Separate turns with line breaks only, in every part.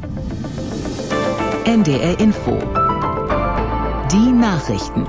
NDR Info. Die Nachrichten.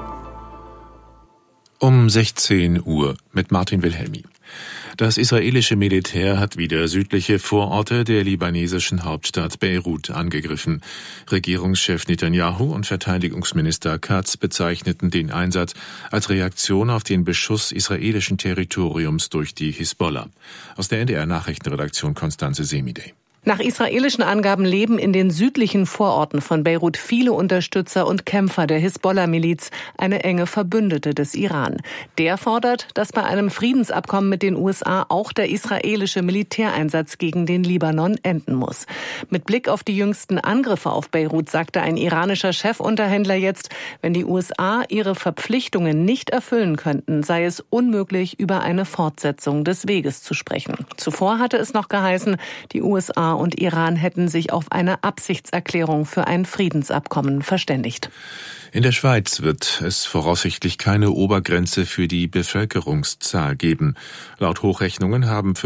Um 16 Uhr mit Martin Wilhelmi. Das israelische Militär hat wieder südliche Vororte der libanesischen Hauptstadt Beirut angegriffen. Regierungschef Netanyahu und Verteidigungsminister Katz bezeichneten den Einsatz als Reaktion auf den Beschuss israelischen Territoriums durch die Hisbollah. Aus der NDR-Nachrichtenredaktion Konstanze Semidey.
Nach israelischen Angaben leben in den südlichen Vororten von Beirut viele Unterstützer und Kämpfer der Hisbollah-Miliz, eine enge Verbündete des Iran. Der fordert, dass bei einem Friedensabkommen mit den USA auch der israelische Militäreinsatz gegen den Libanon enden muss. Mit Blick auf die jüngsten Angriffe auf Beirut sagte ein iranischer Chefunterhändler jetzt, wenn die USA ihre Verpflichtungen nicht erfüllen könnten, sei es unmöglich, über eine Fortsetzung des Weges zu sprechen. Zuvor hatte es noch geheißen, die USA und Iran hätten sich auf eine Absichtserklärung für ein Friedensabkommen verständigt.
In der Schweiz wird es voraussichtlich keine Obergrenze für die Bevölkerungszahl geben. Laut Hochrechnungen haben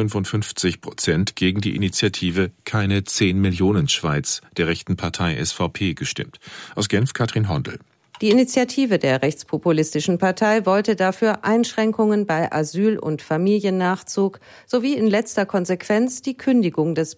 55% gegen die Initiative Keine 10 Millionen Schweiz der rechten Partei SVP gestimmt. Aus Genf Katrin Hondel.
Die Initiative der rechtspopulistischen Partei wollte dafür Einschränkungen bei Asyl- und Familiennachzug sowie in letzter Konsequenz die Kündigung des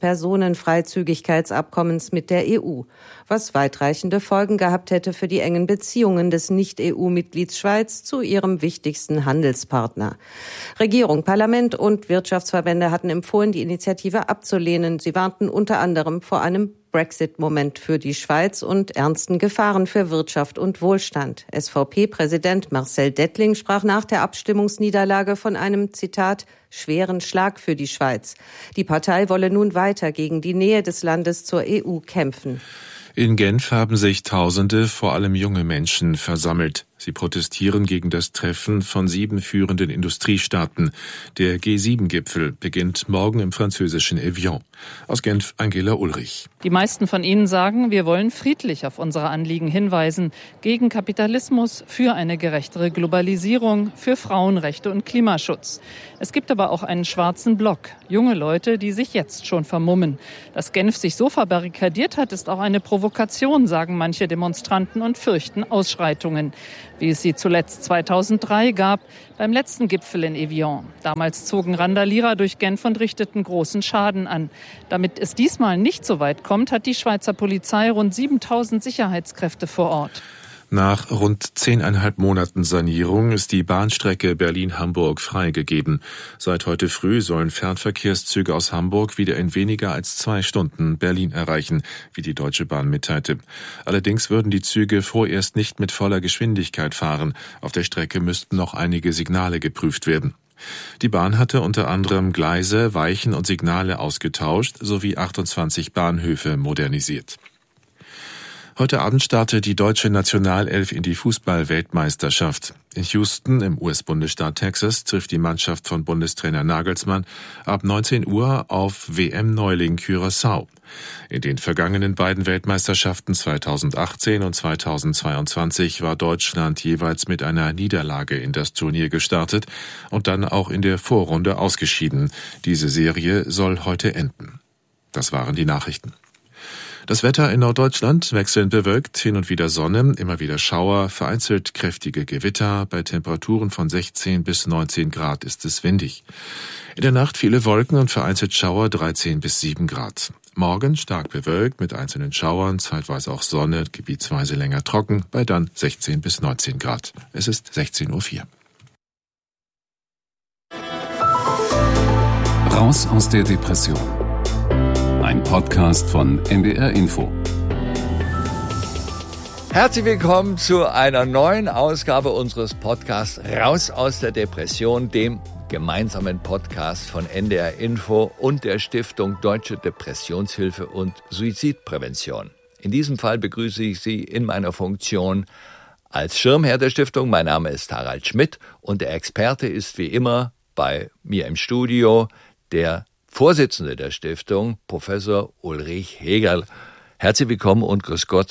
Personenfreizügigkeitsabkommens mit der EU, was weitreichende Folgen gehabt hätte für die engen Beziehungen des Nicht-EU-Mitglieds Schweiz zu ihrem wichtigsten Handelspartner. Regierung, Parlament und Wirtschaftsverbände hatten empfohlen, die Initiative abzulehnen. Sie warnten unter anderem vor einem Brexit-Moment für die Schweiz und ernsten Gefahren für Wirtschaft und Wohlstand. SVP-Präsident Marcel Dettling sprach nach der Abstimmungsniederlage von einem, Zitat, schweren Schlag für die Schweiz. Die Partei wolle nun weiter gegen die Nähe des Landes zur EU kämpfen.
In Genf haben sich Tausende, vor allem junge Menschen, versammelt. Sie protestieren gegen das Treffen von 7 führenden Industriestaaten. Der G7-Gipfel beginnt morgen im französischen Evian. Aus Genf Angela Ulrich.
Die meisten von ihnen sagen, wir wollen friedlich auf unsere Anliegen hinweisen. Gegen Kapitalismus, für eine gerechtere Globalisierung, für Frauenrechte und Klimaschutz. Es gibt aber auch einen schwarzen Block. Junge Leute, die sich jetzt schon vermummen. Dass Genf sich so verbarrikadiert hat, ist auch eine Provokation, sagen manche Demonstranten und fürchten Ausschreitungen. Wie es sie zuletzt 2003 gab, beim letzten Gipfel in Evian. Damals zogen Randalierer durch Genf und richteten großen Schaden an. Damit es diesmal nicht so weit kommt, hat die Schweizer Polizei rund 7.000 Sicherheitskräfte vor Ort.
Nach rund 10,5 Monaten Sanierung ist die Bahnstrecke Berlin-Hamburg freigegeben. Seit heute früh sollen Fernverkehrszüge aus Hamburg wieder in weniger als 2 Stunden Berlin erreichen, wie die Deutsche Bahn mitteilte. Allerdings würden die Züge vorerst nicht mit voller Geschwindigkeit fahren. Auf der Strecke müssten noch einige Signale geprüft werden. Die Bahn hatte unter anderem Gleise, Weichen und Signale ausgetauscht sowie 28 Bahnhöfe modernisiert. Heute Abend startet die deutsche Nationalelf in die Fußball-Weltmeisterschaft. In Houston im US-Bundesstaat Texas trifft die Mannschaft von Bundestrainer Nagelsmann ab 19 Uhr auf WM-Neuling Curaçao. In den vergangenen beiden Weltmeisterschaften 2018 und 2022 war Deutschland jeweils mit einer Niederlage in das Turnier gestartet und dann auch in der Vorrunde ausgeschieden. Diese Serie soll heute enden. Das waren die Nachrichten. Das Wetter in Norddeutschland wechselnd bewölkt, hin und wieder Sonne, immer wieder Schauer, vereinzelt kräftige Gewitter. Bei Temperaturen von 16 bis 19 Grad ist es windig. In der Nacht viele Wolken und vereinzelt Schauer, 13 bis 7 Grad. Morgen stark bewölkt mit einzelnen Schauern, zeitweise auch Sonne, gebietsweise länger trocken, bei dann 16 bis 19 Grad. Es ist 16:04 Uhr.
Raus aus der Depression. Ein Podcast von NDR Info.
Herzlich willkommen zu einer neuen Ausgabe unseres Podcasts Raus aus der Depression, dem gemeinsamen Podcast von NDR Info und der Stiftung Deutsche Depressionshilfe und Suizidprävention. In diesem Fall begrüße ich Sie in meiner Funktion als Schirmherr der Stiftung. Mein Name ist Harald Schmidt und der Experte ist wie immer bei mir im Studio der Vorsitzende der Stiftung, Professor Ulrich Hegerl. Herzlich willkommen und grüß Gott,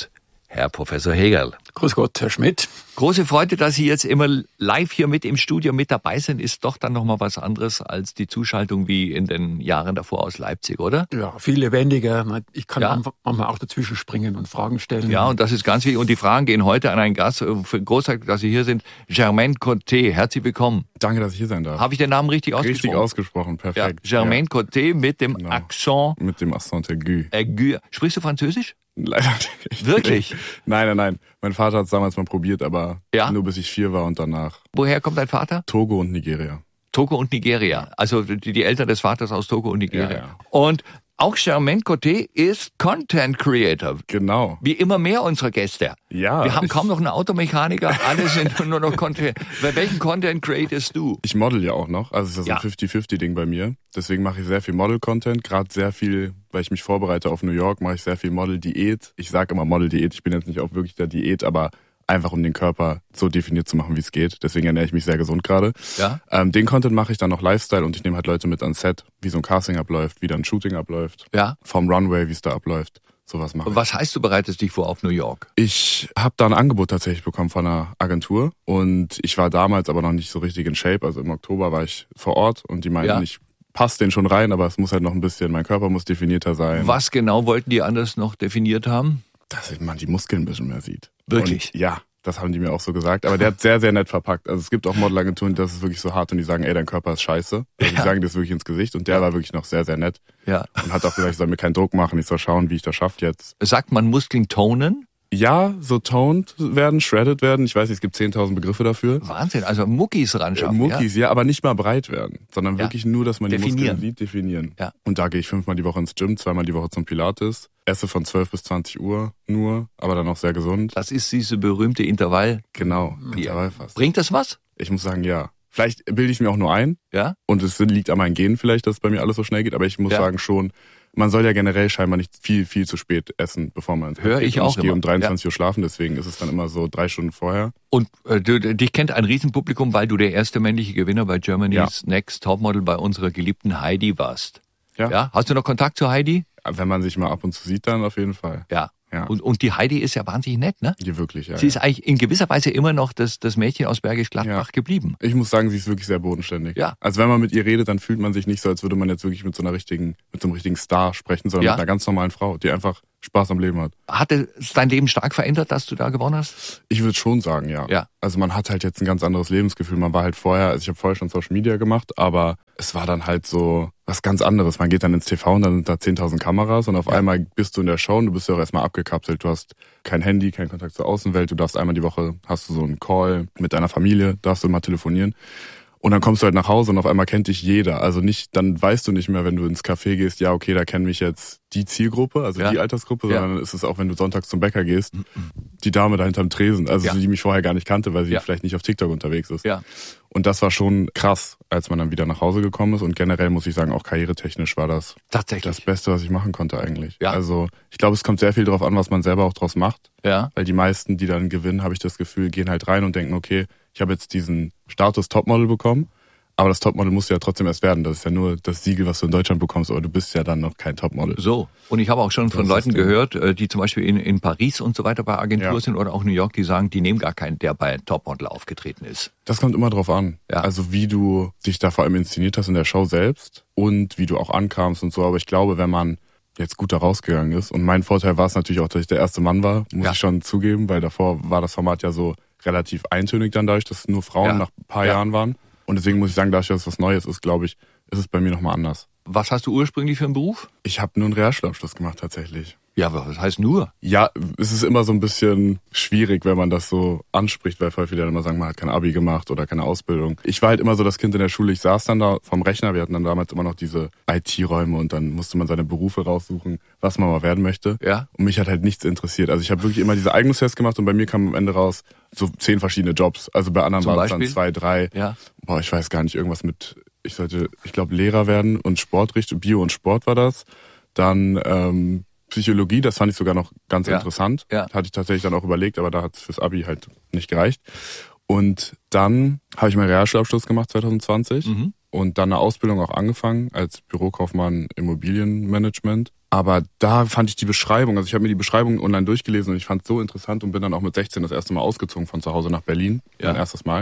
Herr Professor Hegerl.
Grüß Gott, Herr Schmidt.
Große Freude, dass Sie jetzt immer live hier mit im Studio mit dabei sind, ist doch dann nochmal was anderes als die Zuschaltung wie in den Jahren davor aus Leipzig, oder?
Ja, viel lebendiger. Ich kann manchmal auch dazwischen springen und Fragen stellen.
Ja, und das ist ganz wichtig. Und die Fragen gehen heute an einen Gast. Großartig, dass Sie hier sind. Germaine Coté, herzlich willkommen.
Danke, dass ich hier sein darf.
Habe ich den Namen richtig ausgesprochen?
Richtig ausgesprochen, perfekt.
Ja, Germaine Coté mit dem Accent.
Mit dem Accent aigu.
Sprichst du Französisch?
Leider nicht.
Wirklich?
Nein. Mein Vater hat es damals mal probiert, aber nur bis ich 4 war und danach.
Woher kommt dein Vater?
Togo und Nigeria.
Togo und Nigeria. Also die Eltern des Vaters aus Togo und Nigeria.
Ja.
Und auch Germaine Coté ist Content Creator.
Genau.
Wie immer mehr unserer Gäste.
Ja.
Wir haben kaum noch einen Automechaniker, alle sind nur noch Content. Bei welchen Content createst du?
Ich model ja auch noch, also es ist ja so ein 50-50-Ding bei mir. Deswegen mache ich sehr viel Model-Content, gerade sehr viel, weil ich mich vorbereite auf New York, mache ich sehr viel Model-Diät. Ich sage immer Model-Diät, ich bin jetzt nicht auch wirklich der Diät, aber einfach um den Körper so definiert zu machen, wie es geht. Deswegen ernähre ich mich sehr gesund gerade.
Ja.
Den Content mache ich dann noch Lifestyle und ich nehme halt Leute mit ans Set, wie so ein Casting abläuft, wie dann ein Shooting abläuft.
Ja.
Vom Runway, wie es da abläuft. Sowas mache ich.
Was heißt, du bereitest dich vor auf New York?
Ich habe da ein Angebot tatsächlich bekommen von einer Agentur und ich war damals aber noch nicht so richtig in Shape. Also im Oktober war ich vor Ort und die meinten, ich passe den schon rein, aber es muss halt noch ein bisschen, mein Körper muss definierter sein.
Was genau wollten die anders noch definiert haben?
Dass man die Muskeln ein bisschen mehr sieht.
Wirklich?
Und ja, das haben die mir auch so gesagt. Aber der hat sehr, sehr nett verpackt. Also es gibt auch Modelagenturen, das ist wirklich so hart und die sagen, ey, dein Körper ist scheiße. Also die sagen das wirklich ins Gesicht und der war wirklich noch sehr, sehr nett.
Ja.
Und hat auch gesagt, ich soll mir keinen Druck machen, ich soll schauen, wie ich das schaffe jetzt.
Sagt man Muskeln tonen?
Ja, so toned werden, shredded werden. Ich weiß nicht, es gibt 10.000 Begriffe dafür.
Wahnsinn, also Muckis ran schaffen.
Muckis, ja, aber nicht mal breit werden, sondern wirklich nur, dass man die Muskeln sieht, definieren.
Ja.
Und da gehe ich 5-mal die Woche ins Gym, 2-mal die Woche zum Pilates, esse von 12 bis 20 Uhr nur, aber dann auch sehr gesund.
Das ist diese berühmte Intervall.
Genau, Intervallfasten.
Bringt das was?
Ich muss sagen, ja. Vielleicht bilde ich mir auch nur ein.
Ja.
Und es liegt an meinen Genen vielleicht, dass bei mir alles so schnell geht, aber ich muss sagen schon, man soll ja generell scheinbar nicht viel zu spät essen, bevor man ins Bett geht.
Höre ich auch.
Ich gehe um 23 Uhr schlafen, deswegen ist es dann immer so 3 Stunden vorher.
Und dich kennt ein Riesenpublikum, weil du der erste männliche Gewinner bei Germany's Next Topmodel bei unserer geliebten Heidi warst. Ja. Hast du noch Kontakt zu Heidi?
Wenn man sich mal ab und zu sieht, dann auf jeden Fall.
Ja.
Ja.
Und die Heidi ist ja wahnsinnig nett, ne?
Die wirklich, ja.
Sie ist eigentlich in gewisser Weise immer noch das Mädchen aus Bergisch Gladbach geblieben.
Ich muss sagen, sie ist wirklich sehr bodenständig.
Ja.
Also wenn man mit ihr redet, dann fühlt man sich nicht so, als würde man jetzt wirklich mit so einem richtigen Star sprechen, sondern mit einer ganz normalen Frau, die einfach Spaß am Leben hat.
Hat es dein Leben stark verändert, dass du da gewonnen hast?
Ich würde schon sagen, ja. Also man hat halt jetzt ein ganz anderes Lebensgefühl. Man war halt vorher, also ich habe vorher schon Social Media gemacht, aber es war dann halt so was ganz anderes. Man geht dann ins TV und dann sind da 10.000 Kameras und auf einmal bist du in der Show und du bist ja auch erstmal abgekapselt. Du hast kein Handy, keinen Kontakt zur Außenwelt. Du darfst einmal die Woche, hast du so einen Call mit deiner Familie, darfst du mal telefonieren. Und dann kommst du halt nach Hause und auf einmal kennt dich jeder. Also nicht, dann weißt du nicht mehr, wenn du ins Café gehst, ja, okay, da kennt mich jetzt die Zielgruppe, also die Altersgruppe, sondern ist es auch, wenn du sonntags zum Bäcker gehst, die Dame da hinterm Tresen, also die mich vorher gar nicht kannte, weil sie vielleicht nicht auf TikTok unterwegs ist.
Ja.
Und das war schon krass, als man dann wieder nach Hause gekommen ist. Und generell muss ich sagen, auch karrieretechnisch war das
tatsächlich
das Beste, was ich machen konnte eigentlich.
Ja.
Also ich glaube, es kommt sehr viel darauf an, was man selber auch draus macht.
Ja.
Weil die meisten, die dann gewinnen, habe ich das Gefühl, gehen halt rein und denken, okay, ich habe jetzt diesen Status Topmodel bekommen. Aber das Topmodel musst du ja trotzdem erst werden. Das ist ja nur das Siegel, was du in Deutschland bekommst, aber du bist ja dann noch kein Topmodel.
So. Und ich habe auch schon von Leuten gehört, die zum Beispiel in Paris und so weiter bei Agentur sind oder auch New York, die sagen, die nehmen gar keinen, der bei Topmodel aufgetreten ist.
Das kommt immer drauf an. Ja. Also wie du dich da vor allem inszeniert hast in der Show selbst und wie du auch ankamst und so. Aber ich glaube, wenn man jetzt gut da rausgegangen ist, und mein Vorteil war es natürlich auch, dass ich der erste Mann war, muss ich schon zugeben, weil davor war das Format ja so relativ eintönig dann dadurch, dass nur Frauen nach ein paar Jahren waren. Und deswegen muss ich sagen, dadurch, dass es was Neues ist, glaube ich, ist es bei mir nochmal anders.
Was hast du ursprünglich für einen Beruf?
Ich habe nur einen Realschulabschluss gemacht tatsächlich.
Ja, aber was heißt nur?
Ja, es ist immer so ein bisschen schwierig, wenn man das so anspricht, weil voll viele dann immer sagen, man hat kein Abi gemacht oder keine Ausbildung. Ich war halt immer so das Kind in der Schule, ich saß dann da vom Rechner, wir hatten dann damals immer noch diese IT-Räume und dann musste man seine Berufe raussuchen, was man mal werden möchte.
Ja.
Und mich hat halt nichts interessiert. Also ich habe wirklich immer diese Eignungstests gemacht und bei mir kam am Ende raus so 10 verschiedene Jobs. Also bei anderen waren es dann 2, 3.
Ja.
Boah, ich weiß gar nicht, irgendwas mit, ich glaube Lehrer werden und Sportrichtung, Bio und Sport war das. Dann Psychologie, das fand ich sogar noch ganz interessant.
Ja.
Hatte ich tatsächlich dann auch überlegt, aber da hat es fürs Abi halt nicht gereicht. Und dann habe ich meinen Realschulabschluss gemacht 2020 und dann eine Ausbildung auch angefangen als Bürokaufmann Immobilienmanagement. Aber da fand ich die Beschreibung, also ich habe mir die Beschreibung online durchgelesen und ich fand es so interessant und bin dann auch mit 16 das erste Mal ausgezogen von zu Hause nach Berlin, mein erstes Mal.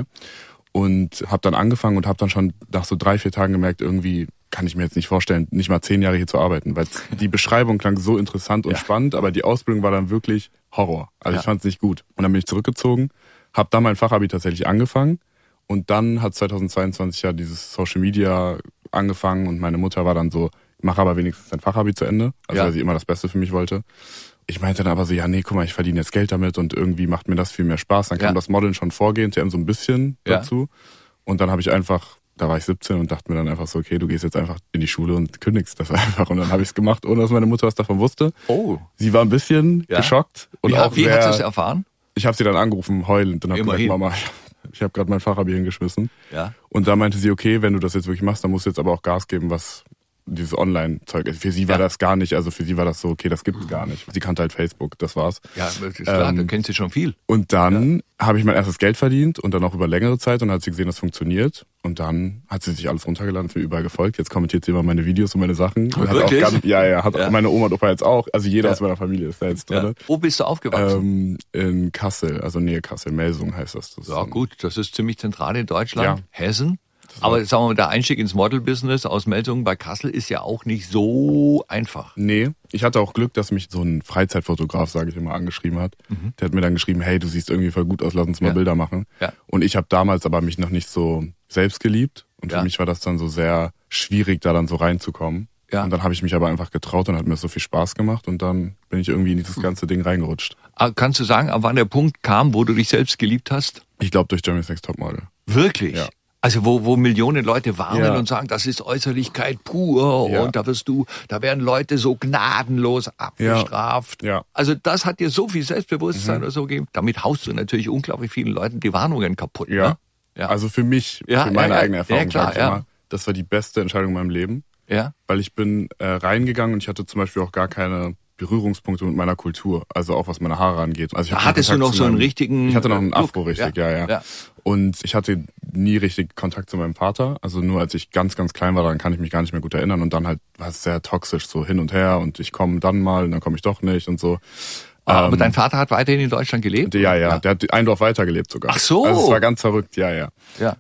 Und habe dann angefangen und habe dann schon nach so 3-4 Tagen gemerkt, irgendwie kann ich mir jetzt nicht vorstellen, nicht mal 10 Jahre hier zu arbeiten, weil die Beschreibung klang so interessant und spannend, aber die Ausbildung war dann wirklich Horror. Also ich fand es nicht gut. Und dann bin ich zurückgezogen, habe dann mein Fachabi tatsächlich angefangen und dann hat 2022 ja dieses Social Media angefangen und meine Mutter war dann so, mach aber wenigstens dein Fachabi zu Ende, also weil sie immer das Beste für mich wollte. Ich meinte dann aber so, ja nee, guck mal, ich verdiene jetzt Geld damit und irgendwie macht mir das viel mehr Spaß. Dann kam das Modeln schon vorgehend, so ein bisschen dazu. Und dann habe ich einfach, da war ich 17 und dachte mir dann einfach so, okay, du gehst jetzt einfach in die Schule und kündigst das einfach. Und dann habe ich es gemacht, ohne dass meine Mutter was davon wusste.
Oh.
Sie war ein bisschen geschockt. Und
wie hat sie es erfahren?
Ich habe sie dann angerufen, heulend, und habe gesagt, Mama, ich habe gerade mein Fachabi hingeschmissen. Ja. Und da meinte sie, okay, wenn du das jetzt wirklich machst, dann musst du jetzt aber auch Gas geben, was dieses Online-Zeug. Für sie war das gar nicht, also für sie war das so, okay, das gibt's gar nicht. Sie kannte halt Facebook, das war's.
Ja, ist klar, du kennst sie schon viel.
Und dann habe ich mein erstes Geld verdient und dann auch über längere Zeit und dann hat sie gesehen, das funktioniert. Und dann hat sie sich alles runtergeladen, ist mir überall gefolgt. Jetzt kommentiert sie immer meine Videos und meine Sachen. Und
wirklich?
Hat meine Oma und Opa jetzt auch. Also jeder aus meiner Familie ist da jetzt drin.
Wo bist du aufgewachsen?
In Kassel, also Nähe Kassel, Melsung heißt das.
Ja gut, das ist ziemlich zentral in Deutschland.
Ja.
Hessen. Aber sagen wir mal, der Einstieg ins Model-Business aus Melsungen bei Kassel ist ja auch nicht so einfach.
Nee, ich hatte auch Glück, dass mich so ein Freizeitfotograf, sage ich immer, angeschrieben hat. Der hat mir dann geschrieben, hey, du siehst irgendwie voll gut aus, lass uns mal Bilder machen. Ja. Und ich habe damals aber mich noch nicht so selbst geliebt. Und für mich war das dann so sehr schwierig, da dann so reinzukommen. Ja. Und dann habe ich mich aber einfach getraut und hat mir so viel Spaß gemacht. Und dann bin ich irgendwie in dieses ganze Ding reingerutscht.
Kannst du sagen, ab wann der Punkt kam, wo du dich selbst geliebt hast?
Ich glaube durch Germany's Next Topmodel.
Wirklich?
Ja.
Also wo Millionen Leute warnen und sagen, das ist Äußerlichkeit pur und da werden Leute so gnadenlos abgestraft.
Ja.
Also das hat dir so viel Selbstbewusstsein oder so gegeben. Damit haust du natürlich unglaublich vielen Leuten die Warnungen kaputt.
Ja.
Ne? Ja.
Also für mich, für meine eigene Erfahrung, sag ich immer, das war die beste Entscheidung in meinem Leben. Ja. Weil ich bin reingegangen und ich hatte zum Beispiel auch gar keine Berührungspunkte mit meiner Kultur, also auch was meine Haare angeht. Also
ich hattest du noch so einen richtigen...
Ich hatte noch einen Afro, richtig, ja. Und ich hatte nie richtig Kontakt zu meinem Vater. Also nur als ich ganz, ganz klein war, dann kann ich mich gar nicht mehr gut erinnern. Und dann halt war es sehr toxisch, so hin und her. Und ich komme dann mal und dann komme ich doch nicht und so.
Aber dein Vater hat weiterhin in Deutschland gelebt?
Ja. Der hat ein Dorf weitergelebt sogar.
Ach so.
Also es war ganz verrückt, ja.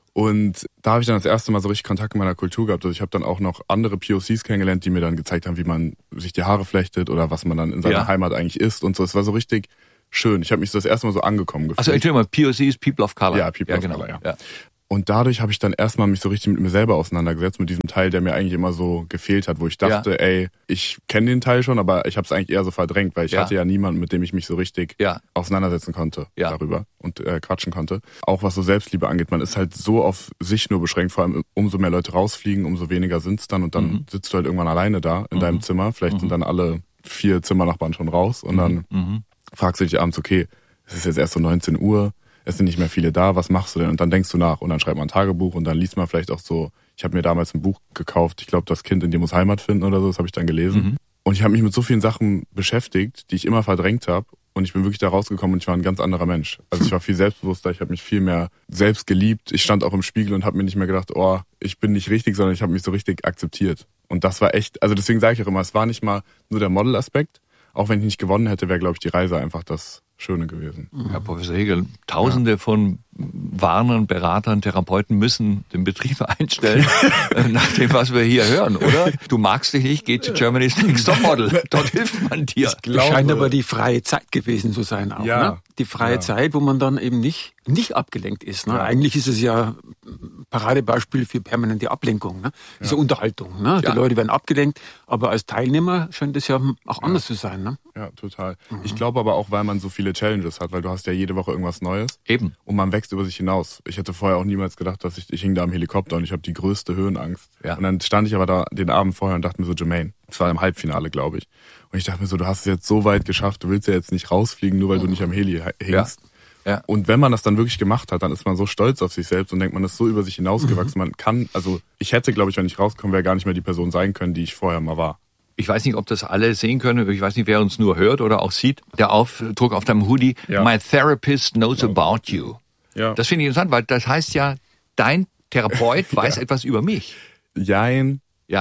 Und da habe ich dann das erste Mal so richtig Kontakt mit meiner Kultur gehabt. Also ich habe dann auch noch andere POCs kennengelernt, die mir dann gezeigt haben, wie man sich die Haare flechtet oder was man dann in seiner Heimat eigentlich isst und so. Es war so richtig schön. Ich habe mich so das erste Mal so angekommen gefühlt.
Also Entschuldigung mal, POC ist People of Color.
Ja, People of Color, ja. Und dadurch habe ich dann erstmal mich so richtig mit mir selber auseinandergesetzt, mit diesem Teil, der mir eigentlich immer so gefehlt hat, wo ich dachte, ey, ich kenne den Teil schon, aber ich habe es eigentlich eher so verdrängt, weil ich hatte ja niemanden, mit dem ich mich so richtig auseinandersetzen konnte darüber und quatschen konnte. Auch was so Selbstliebe angeht, man ist halt so auf sich nur beschränkt, vor allem umso mehr Leute rausfliegen, umso weniger sind's dann und dann sitzt du halt irgendwann alleine da in deinem Zimmer, vielleicht sind dann alle 4 Zimmernachbarn schon raus und dann fragst du dich abends, okay, es ist jetzt erst so 19 Uhr, es sind nicht mehr viele da, was machst du denn? Und dann denkst du nach und dann schreibt man ein Tagebuch und dann liest man vielleicht auch so, ich habe mir damals ein Buch gekauft, ich glaube, das Kind in dir muss Heimat finden oder so, das habe ich dann gelesen. Und ich habe mich mit so vielen Sachen beschäftigt, die ich immer verdrängt habe und ich bin wirklich da rausgekommen und ich war ein ganz anderer Mensch. Also ich war viel selbstbewusster, ich habe mich viel mehr selbst geliebt. Ich stand auch im Spiegel und habe mir nicht mehr gedacht, oh, ich bin nicht richtig, sondern ich habe mich so richtig akzeptiert. Und das war echt, also deswegen sage ich auch immer, es war nicht mal nur der Model-Aspekt. Auch wenn ich nicht gewonnen hätte, wäre, glaube ich, die Reise einfach das Schöne gewesen.
Herr Professor Hegel, Tausende von Warnern, Beratern, Therapeuten müssen den Betrieb einstellen, nach dem, was wir hier hören, oder? Du magst dich nicht, geh zu Germany's Next Topmodel. Dort hilft man dir.
Das scheint aber die freie Zeit gewesen zu sein auch. Ne? Die freie Zeit, wo man dann eben nicht abgelenkt ist. Ne? Eigentlich ist es ja Paradebeispiel für permanente Ablenkung. Ne? Diese Unterhaltung. Ne? Die Leute werden abgelenkt, aber als Teilnehmer scheint es ja auch anders zu sein. Ne?
Ja, total. Ich glaube aber auch, weil man so viele Challenges hat, weil du hast ja jede Woche irgendwas Neues.
Eben.
Und man wächst über sich hinaus. Ich hätte vorher auch niemals gedacht, dass ich hing da am Helikopter und ich habe die größte Höhenangst. Ja. Und dann stand ich aber da den Abend vorher und dachte mir so, Jermaine, das war im Halbfinale, glaube ich. Und ich dachte mir so, du hast es jetzt so weit geschafft, du willst ja jetzt nicht rausfliegen, nur weil du nicht am Heli hängst. Ja. Und wenn man das dann wirklich gemacht hat, dann ist man so stolz auf sich selbst und denkt, man ist so über sich hinausgewachsen. Man kann, also ich hätte, glaube ich, wenn ich rauskomme, wäre gar nicht mehr die Person sein können, die ich vorher mal war.
Ich weiß nicht, ob das alle sehen können. Ich weiß nicht, wer uns nur hört oder auch sieht. Der Aufdruck auf deinem Hoodie. My therapist knows about you. Ja. Das finde ich interessant, weil das heißt ja, dein Therapeut weiß etwas über mich.
Jein.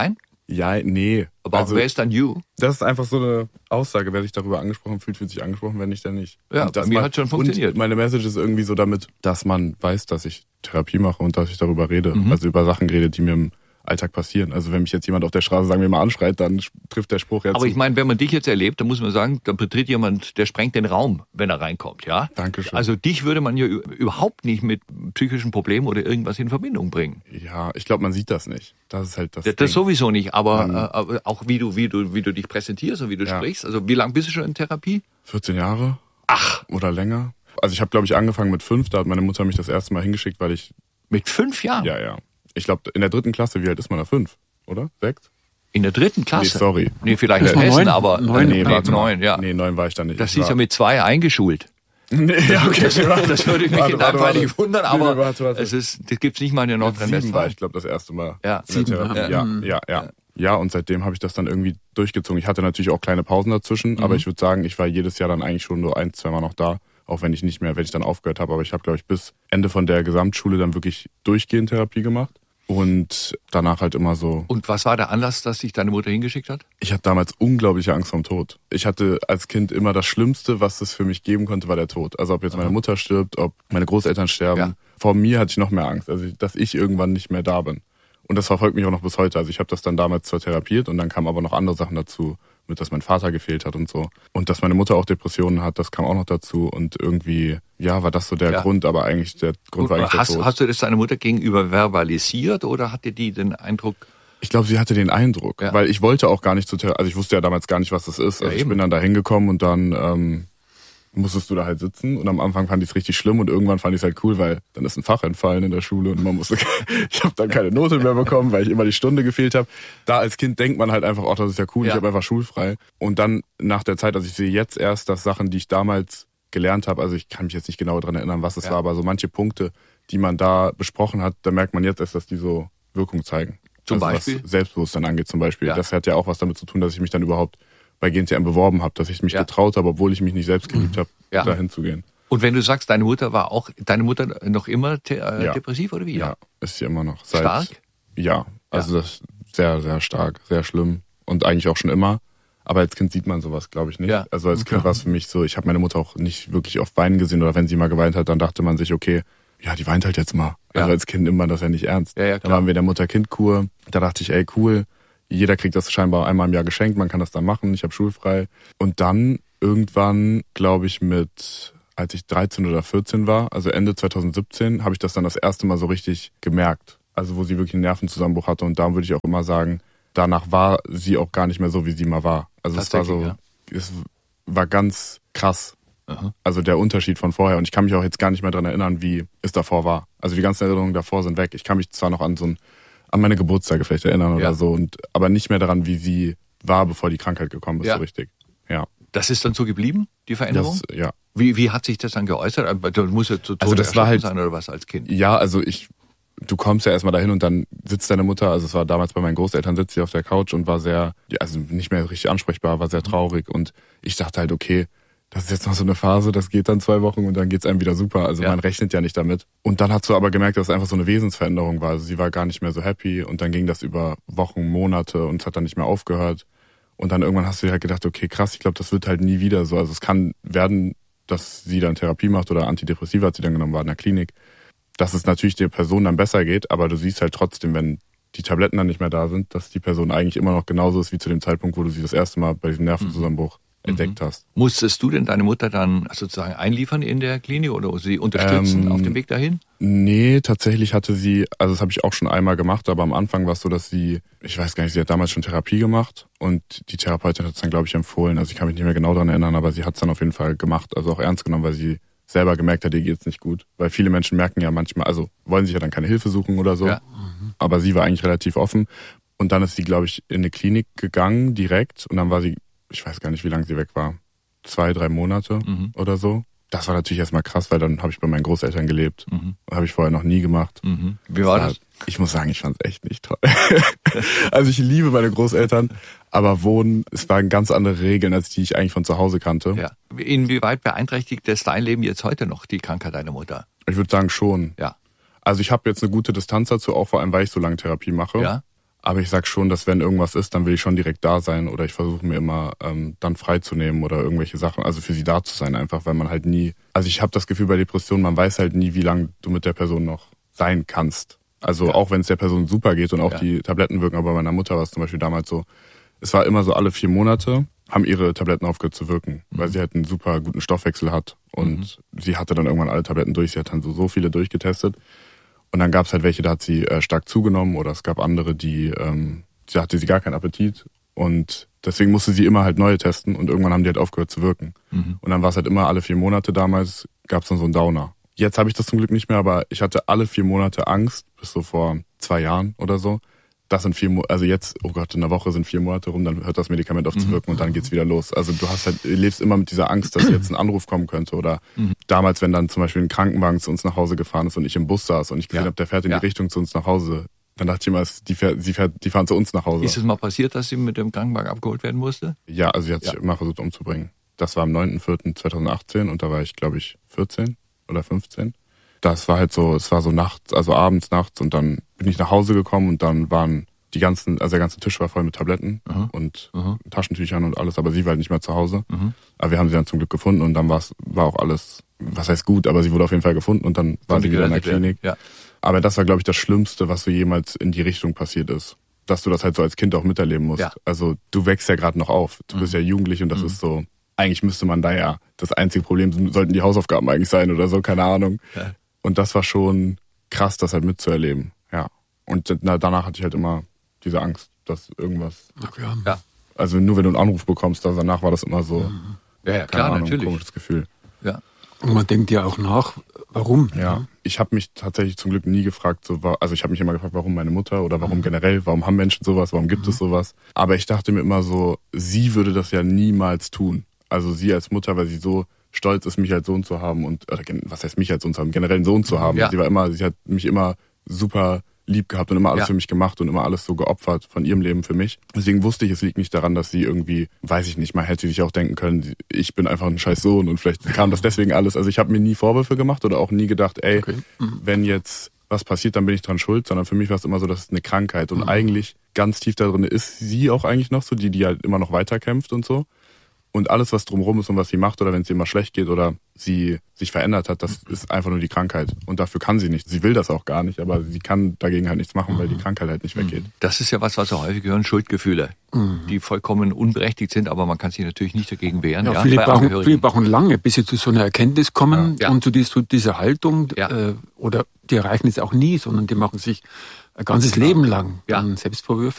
Ja, nee.
Aber also, wer ist dann you?
Das ist einfach so eine Aussage. Wer sich darüber angesprochen fühlt, fühlt sich angesprochen, wenn nicht, dann nicht.
Ja, bei mir hat schon funktioniert.
Und meine Message ist irgendwie so damit, dass man weiß, dass ich Therapie mache und dass ich darüber rede. Also über Sachen rede, die mir im Alltag passieren. Also wenn mich jetzt jemand auf der Straße, sagen wir mal, anschreit, dann trifft der Spruch jetzt.
Aber ich meine, wenn man dich jetzt erlebt, dann muss man sagen, dann betritt jemand, der sprengt den Raum, wenn er reinkommt, ja?
Dankeschön.
Also dich würde man ja überhaupt nicht mit psychischen Problemen oder irgendwas in Verbindung bringen.
Ja, ich glaube, man sieht das nicht. Das ist halt das
Ding. Sowieso nicht, aber auch wie du dich präsentierst und wie du sprichst. Also wie lange bist du schon in Therapie?
14 Jahre.
Ach.
Oder länger. Also ich habe, glaube ich, angefangen mit 5. Da hat meine Mutter mich das erste Mal hingeschickt, weil ich...
Mit 5 Jahren?
Ja. Ich glaube, in der 3. Klasse, wie alt ist man da? 5, oder? 6?
In der 3. Klasse?
Nee, sorry.
Nee, vielleicht in Hessen, aber...
9,
nee, 9, ja.
Nee, 9 war ich da nicht.
Das ist ja mit 2 eingeschult.
Nee, okay.
Das würde ich mich in deinem Fall nicht wundern, aber
warte.
das gibt's nicht mal in der Nordrhein-Westfalen.
7 war ich, glaube das erste Mal.
Ja,
7. Ja, und seitdem habe ich das dann irgendwie durchgezogen. Ich hatte natürlich auch kleine Pausen dazwischen, aber ich würde sagen, ich war jedes Jahr dann eigentlich schon nur 1-2 Mal noch da. Auch wenn ich dann aufgehört habe. Aber ich habe, glaube ich, bis Ende von der Gesamtschule dann wirklich durchgehend Therapie gemacht. Und danach halt immer so.
Und was war der Anlass, dass dich deine Mutter hingeschickt hat?
Ich hatte damals unglaubliche Angst vorm Tod. Ich hatte als Kind immer das Schlimmste, was es für mich geben konnte, war der Tod. Also ob jetzt meine Mutter stirbt, ob meine Großeltern sterben. Ja. Vor mir hatte ich noch mehr Angst, also dass ich irgendwann nicht mehr da bin. Und das verfolgt mich auch noch bis heute. Also ich habe das dann damals zwar therapiert und dann kamen aber noch andere Sachen dazu, mit dass mein Vater gefehlt hat und so. Und dass meine Mutter auch Depressionen hat, das kam auch noch dazu. Und irgendwie, ja, war das so der Grund, aber eigentlich der Grund war eigentlich der Tod.
Hast du das deiner Mutter gegenüber verbalisiert oder hatte die den Eindruck?
Ich glaube, sie hatte den Eindruck, weil ich wollte auch gar nicht also ich wusste ja damals gar nicht, was das ist. Also ich bin dann da hingekommen und dann musstest du da halt sitzen und am Anfang fand ich es richtig schlimm und irgendwann fand ich es halt cool, weil dann ist ein Fach entfallen in der Schule und ich habe dann keine Note mehr bekommen, weil ich immer die Stunde gefehlt habe. Da als Kind denkt man halt einfach, oh, das ist ja cool, ich habe einfach schulfrei. Und dann nach der Zeit, also ich sehe jetzt erst, dass Sachen, die ich damals gelernt habe, also ich kann mich jetzt nicht genau daran erinnern, was es war, aber so manche Punkte, die man da besprochen hat, da merkt man jetzt erst, dass die so Wirkung zeigen.
Zum Beispiel?
Was Selbstbewusstsein angeht zum Beispiel. Das hat ja auch was damit zu tun, dass ich mich dann überhaupt bei GNTM beworben habe, dass ich mich getraut habe, obwohl ich mich nicht selbst geliebt habe, dahin zu gehen.
Und wenn du sagst, deine Mutter noch immer depressiv oder wie?
Ja, ist sie immer noch.
Stark?
Ja, also das ist sehr, sehr stark, sehr schlimm und eigentlich auch schon immer. Aber als Kind sieht man sowas, glaube ich, nicht. Ja. Also als Kind war es für mich so, ich habe meine Mutter auch nicht wirklich oft weinen gesehen oder wenn sie mal geweint hat, dann dachte man sich, okay, ja, die weint halt jetzt mal. Also als Kind nimmt man das ja nicht ernst. Dann waren wir in der Mutter-Kind-Kur, da dachte ich, ey, cool, jeder kriegt das scheinbar einmal im Jahr geschenkt, man kann das dann machen, ich habe schulfrei. Und dann irgendwann, glaube ich, als ich 13 oder 14 war, also Ende 2017, habe ich das dann das erste Mal so richtig gemerkt. Also wo sie wirklich einen Nervenzusammenbruch hatte. Und da würde ich auch immer sagen, danach war sie auch gar nicht mehr so, wie sie mal war. Also es war so, es war ganz krass. Aha. Also der Unterschied von vorher. Und ich kann mich auch jetzt gar nicht mehr daran erinnern, wie es davor war. Also die ganzen Erinnerungen davor sind weg. Ich kann mich zwar noch an meine Geburtstage vielleicht erinnern oder so, aber nicht mehr daran, wie sie war, bevor die Krankheit gekommen ist, so richtig. Ja.
Das ist dann so geblieben, die Veränderung?
Ja.
Wie hat sich das dann geäußert? Du musst ja zu Tode erschrocken sein oder was als Kind?
Ja, also du kommst ja erstmal dahin und dann sitzt deine Mutter, also es war damals bei meinen Großeltern, sitzt sie auf der Couch und war sehr, also nicht mehr richtig ansprechbar, war sehr traurig und ich dachte halt, okay, das ist jetzt noch so eine Phase, das geht dann 2 Wochen und dann geht's einem wieder super. Also man rechnet ja nicht damit. Und dann hast du aber gemerkt, dass es einfach so eine Wesensveränderung war. Also sie war gar nicht mehr so happy und dann ging das über Wochen, Monate und es hat dann nicht mehr aufgehört. Und dann irgendwann hast du dir halt gedacht, okay, krass, ich glaube, das wird halt nie wieder so. Also es kann werden, dass sie dann Therapie macht oder Antidepressiva hat sie dann genommen, war in der Klinik. Dass es natürlich der Person dann besser geht, aber du siehst halt trotzdem, wenn die Tabletten dann nicht mehr da sind, dass die Person eigentlich immer noch genauso ist wie zu dem Zeitpunkt, wo du sie das erste Mal bei diesem Nervenzusammenbruch entdeckt hast.
Musstest du denn deine Mutter dann sozusagen einliefern in der Klinik oder sie unterstützen auf dem Weg dahin?
Nee, tatsächlich hatte sie, also das habe ich auch schon einmal gemacht, aber am Anfang war es so, dass sie, ich weiß gar nicht, sie hat damals schon Therapie gemacht und die Therapeutin hat es dann, glaube ich, empfohlen. Also ich kann mich nicht mehr genau daran erinnern, aber sie hat es dann auf jeden Fall gemacht, also auch ernst genommen, weil sie selber gemerkt hat, ihr geht's nicht gut. Weil viele Menschen merken ja manchmal, also wollen sich ja dann keine Hilfe suchen oder so, aber sie war eigentlich relativ offen. Und dann ist sie, glaube ich, in eine Klinik gegangen direkt und dann war sie, ich weiß gar nicht, wie lange sie weg war, 2-3 Monate oder so. Das war natürlich erstmal krass, weil dann habe ich bei meinen Großeltern gelebt. Habe ich vorher noch nie gemacht.
Wie war das?
Ich muss sagen, ich fand es echt nicht toll. Also ich liebe meine Großeltern, aber es waren ganz andere Regeln, als die ich eigentlich von zu Hause kannte.
Ja. Inwieweit beeinträchtigt das dein Leben jetzt heute noch, die Krankheit deiner Mutter?
Ich würde sagen schon.
Ja.
Also ich habe jetzt eine gute Distanz dazu, auch vor allem, weil ich so lange Therapie mache.
Ja.
Aber ich sag schon, dass wenn irgendwas ist, dann will ich schon direkt da sein oder ich versuche mir immer dann freizunehmen oder irgendwelche Sachen, also für sie da zu sein einfach, weil man halt nie, also ich habe das Gefühl bei Depressionen, man weiß halt nie, wie lange du mit der Person noch sein kannst. Also auch wenn es der Person super geht und auch die Tabletten wirken, aber bei meiner Mutter war es zum Beispiel damals so, es war immer so alle 4 Monate haben ihre Tabletten aufgehört zu wirken, weil sie halt einen super guten Stoffwechsel hat und sie hatte dann irgendwann alle Tabletten durch, sie hat dann so viele durchgetestet. Und dann gab es halt welche, da hat sie stark zugenommen oder es gab andere, da hatte sie gar keinen Appetit und deswegen musste sie immer halt neue testen und irgendwann haben die halt aufgehört zu wirken. Und dann war es halt immer alle 4 Monate damals, gab es dann so einen Downer. Jetzt habe ich das zum Glück nicht mehr, aber ich hatte alle 4 Monate Angst, bis so vor 2 Jahren oder so. Das sind 4 Monate, also jetzt, oh Gott, in der Woche sind 4 Monate rum, dann hört das Medikament auf zu wirken und dann geht's wieder los. Also du lebst immer mit dieser Angst, dass jetzt ein Anruf kommen könnte oder damals, wenn dann zum Beispiel ein Krankenwagen zu uns nach Hause gefahren ist und ich im Bus saß und ich gesehen habe, der fährt in die Richtung zu uns nach Hause, dann dachte ich immer, die fahren zu uns nach Hause.
Ist es mal passiert, dass sie mit dem Krankenwagen abgeholt werden musste?
Ja, also sie hat sich immer versucht umzubringen. Das war am 9.4.2018 und da war ich, glaube ich, 14 oder 15. Das war halt so, es war so nachts, also nachts und dann bin ich nach Hause gekommen und dann waren der ganze Tisch war voll mit Tabletten und Taschentüchern und alles, aber sie war halt nicht mehr zu Hause. Aber wir haben sie dann zum Glück gefunden und dann war auch alles, was heißt gut, aber sie wurde auf jeden Fall gefunden und dann war sie wieder in der Klinik. Ja. Aber das war, glaube ich, das Schlimmste, was so jemals in die Richtung passiert ist. Dass du das halt so als Kind auch miterleben musst. Ja. Also du wächst ja gerade noch auf, du bist ja jugendlich und das ist so, eigentlich müsste man da ja, das einzige Problem sollten die Hausaufgaben eigentlich sein oder so, keine Ahnung. Ja. Und das war schon krass, das halt mitzuerleben, ja. Und danach hatte ich halt immer diese Angst, dass irgendwas...
Okay.
Ja. Also nur wenn du einen Anruf bekommst, also danach war das immer so...
Ja, klar, Ahnung, natürlich.
Ein komisches Gefühl.
Ja.
Und man denkt ja auch nach, warum?
Ja, ich habe mich tatsächlich zum Glück nie gefragt, also ich habe mich immer gefragt, warum meine Mutter oder warum generell, warum haben Menschen sowas, warum gibt es sowas? Aber ich dachte mir immer so, sie würde das ja niemals tun. Also sie als Mutter, weil sie so stolz ist, mich als Sohn zu haben und, was heißt mich als Sohn zu haben, generell einen Sohn zu haben. Ja. Sie hat mich immer super lieb gehabt und immer alles für mich gemacht und immer alles so geopfert von ihrem Leben für mich. Deswegen wusste ich, es liegt nicht daran, dass sie irgendwie, weiß ich nicht, mal hätte sie sich auch denken können, ich bin einfach ein scheiß Sohn und vielleicht kam das deswegen alles. Also ich habe mir nie Vorwürfe gemacht oder auch nie gedacht, wenn jetzt was passiert, dann bin ich dran schuld, sondern für mich war es immer so, das ist eine Krankheit und eigentlich ganz tief da drin ist sie auch eigentlich noch so, die halt immer noch weiterkämpft und so. Und alles, was drumherum ist und was sie macht oder wenn es ihr mal schlecht geht oder sie sich verändert hat, das ist einfach nur die Krankheit. Und dafür kann sie nicht. Sie will das auch gar nicht, aber sie kann dagegen halt nichts machen, weil die Krankheit halt nicht weggeht.
Das ist ja was wir häufig hören, Schuldgefühle, die vollkommen unberechtigt sind, aber man kann sich natürlich nicht dagegen wehren.
Ja, viele brauchen lange, bis sie zu so einer Erkenntnis kommen und zu dieser Haltung oder die erreichen es auch nie, sondern die machen sich ein ganzes Leben lang Selbstvorwürfe.